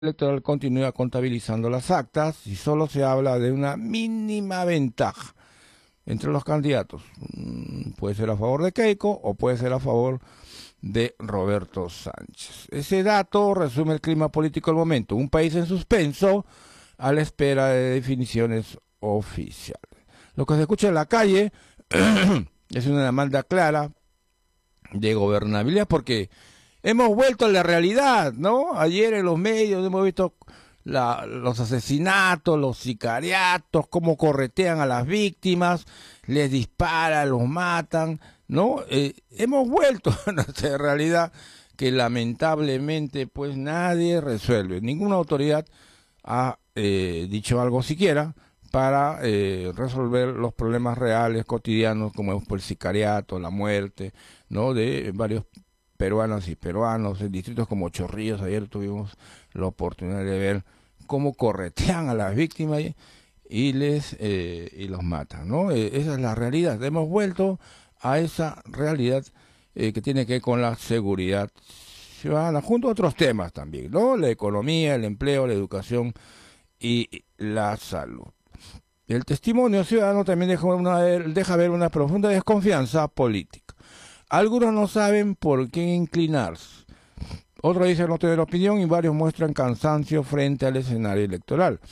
Electoral continúa contabilizando las actas y solo se habla de una mínima ventaja entre los candidatos. Puede ser a favor de Keiko o puede ser a favor de Roberto Sánchez. Ese dato resume el clima político del momento. Un país en suspenso a la espera de definiciones oficiales. Lo que se escucha en la calle es una demanda clara de gobernabilidad porque hemos vuelto a la realidad, ¿no? Ayer en los medios hemos visto los asesinatos, los sicariatos, cómo corretean a las víctimas, les disparan, los matan, ¿no? Hemos vuelto a nuestra realidad que lamentablemente pues nadie resuelve. Ninguna autoridad ha dicho algo siquiera para resolver los problemas reales, cotidianos, como es el sicariato, la muerte, ¿no? De varios peruanas y peruanos, en distritos como Chorrillos. Ayer tuvimos la oportunidad de ver cómo corretean a las víctimas y los matan, ¿no? Esa es la realidad. Hemos vuelto a esa realidad que tiene que ver con la seguridad ciudadana, junto a otros temas también, ¿no? La economía, el empleo, la educación y la salud. El testimonio ciudadano también deja ver una profunda desconfianza política. Algunos no saben por qué inclinarse. Otros dicen no tener opinión y varios muestran cansancio frente al escenario electoral.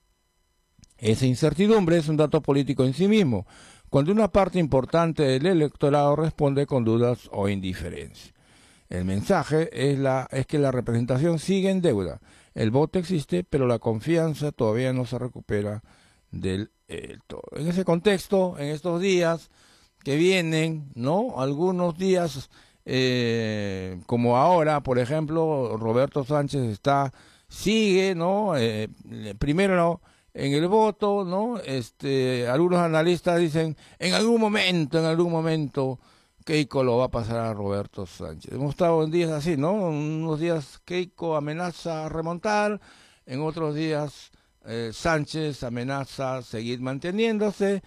Esa incertidumbre es un dato político en sí mismo, cuando una parte importante del electorado responde con dudas o indiferencia. El mensaje es que la representación sigue en deuda. El voto existe, pero la confianza todavía no se recupera del todo. En ese contexto, en estos días que vienen, ¿no? Algunos días, como ahora, por ejemplo, Roberto Sánchez sigue, ¿no? Primero no, en el voto, ¿no? Algunos analistas dicen, en algún momento, Keiko lo va a pasar a Roberto Sánchez. Hemos estado en días así, ¿no? Unos días Keiko amenaza a remontar, en otros días Sánchez amenaza seguir manteniéndose.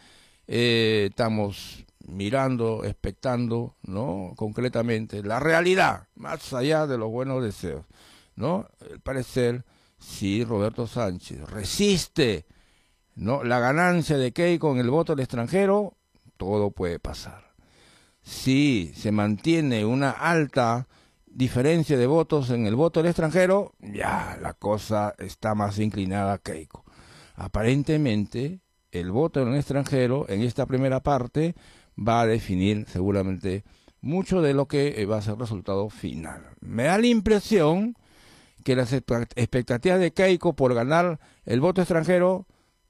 Estamos mirando, expectando, ¿no? Concretamente, la realidad, más allá de los buenos deseos, ¿no? Al parecer, si Roberto Sánchez resiste, ¿no?, la ganancia de Keiko en el voto del extranjero, todo puede pasar. Si se mantiene una alta diferencia de votos en el voto del extranjero, ya la cosa está más inclinada a Keiko. Aparentemente, el voto en el extranjero, en esta primera parte, va a definir seguramente mucho de lo que va a ser el resultado final. Me da la impresión que las expectativas de Keiko por ganar el voto extranjero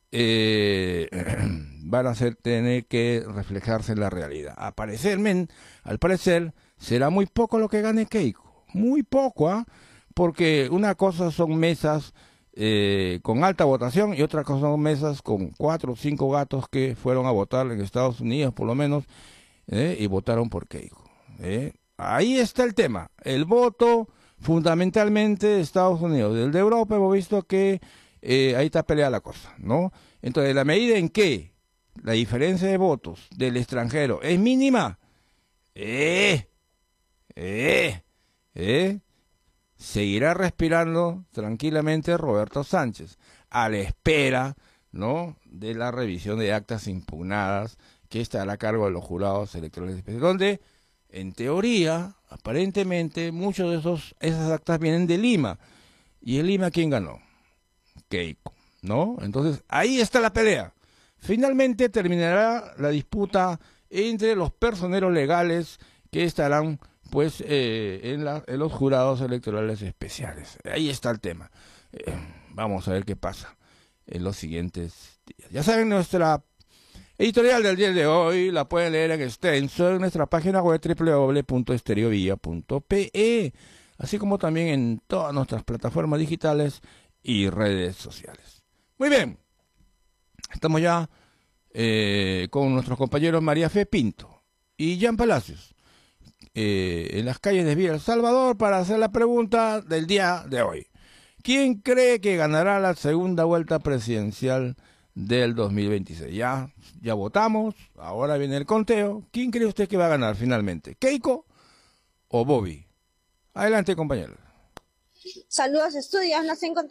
van a tener que reflejarse en la realidad. Al parecer, será muy poco lo que gane Keiko. Muy poco, ¿ah? Porque una cosa son mesas con alta votación y otra cosa son mesas con 4 o 5 gatos que fueron a votar en Estados Unidos, por lo menos, y votaron por Keiko. Ahí está el tema. El voto fundamentalmente de Estados Unidos. El de Europa hemos visto que ahí está peleada la cosa, ¿no? Entonces, la medida en que la diferencia de votos del extranjero es mínima, seguirá respirando tranquilamente Roberto Sánchez, a la espera, ¿no?, de la revisión de actas impugnadas que estará a cargo de los jurados electorales especiales, donde, en teoría, aparentemente, muchos de esas actas vienen de Lima. ¿Y en Lima quién ganó? Keiko, ¿no? Entonces, ahí está la pelea. Finalmente terminará la disputa entre los personeros legales que estarán pues en los jurados electorales especiales. Ahí está el tema. Vamos a ver qué pasa en los siguientes días. Ya saben, nuestra editorial del día de hoy la pueden leer en extenso en nuestra página web www.estereovilla.pe, así como también en todas nuestras plataformas digitales y redes sociales. Muy bien, estamos ya con nuestros compañeros María Fe Pinto y Jan Palacios en las calles de Villa El Salvador para hacer la pregunta del día de hoy. ¿Quién cree que ganará la segunda vuelta presidencial del 2026? Ya votamos, ahora viene el conteo. ¿Quién cree usted que va a ganar finalmente? ¿Keiko o Bobby? Adelante, compañero. Saludos, estudios, nos encontramos.